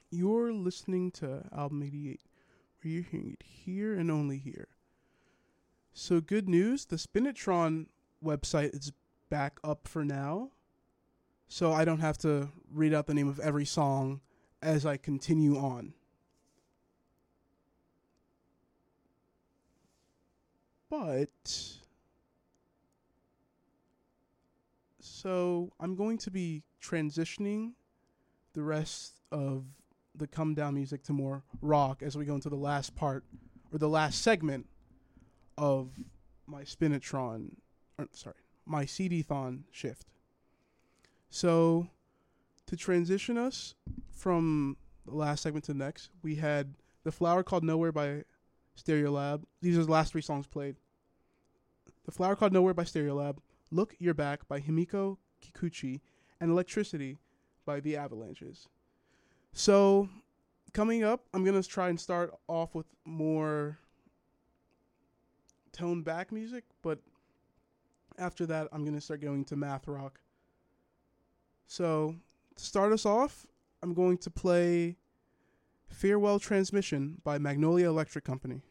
You're listening to Album 88, where you're hearing it here and only here. So, good news, the Spinitron website is back up for now. So, I don't have to read out the name of every song as I continue on. But, so I'm going to be transitioning the rest of the come down music to more rock as we go into the last part or the last segment of my my CD-thon shift. So to transition us from the last segment to the next, we had The Flower Called Nowhere by Stereolab. These are the last three songs played. The Flower Called Nowhere by Stereolab, Look You're Back by Himiko Kikuchi, and Electricity by The Avalanches. So, coming up, I'm going to try and start off with more toned back music, but after that, I'm going to start going to math rock. So, to start us off, I'm going to play Farewell Transmission by Magnolia Electric Company.